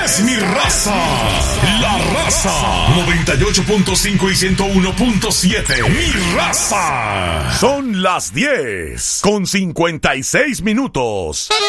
es mi raza. La Raza 98.5 y 101.7. Mi raza. Son las 10:56.